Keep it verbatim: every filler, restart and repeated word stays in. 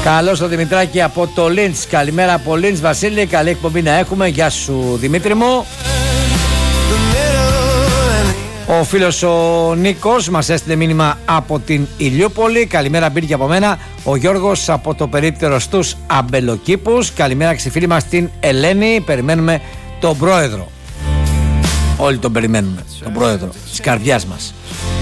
Καλώς το Δημητράκη από το Λίντς. Καλημέρα από Λίντς, Βασίλη. Καλή εκπομπή να έχουμε. Γεια σου, Δημήτρη μου. Ο φίλος ο Νίκος μας έστειλε μήνυμα από την Ηλιούπολη. Καλημέρα, μπήρε και από μένα. Ο Γιώργος από το περίπτερο στους Αμπελοκήπους. Καλημέρα και στη φίλη μας την Ελένη. Περιμένουμε τον πρόεδρο. Όλοι τον περιμένουμε, τον πρόεδρο της καρδιάς μας.